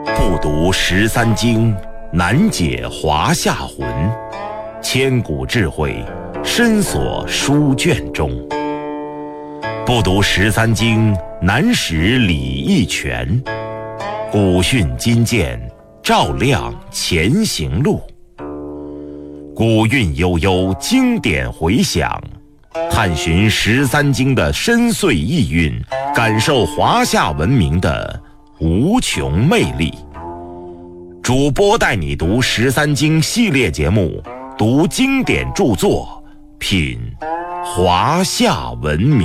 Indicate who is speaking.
Speaker 1: 不读13经，难解华夏魂。千古智慧，深锁书卷中。不读13经，难识礼义权。古训今鉴，照亮前行路。古韵悠悠，经典回响，探寻13经的深邃意蕴，感受华夏文明的无穷魅力。主播带你读13经系列节目，读经典著作，品华夏文明。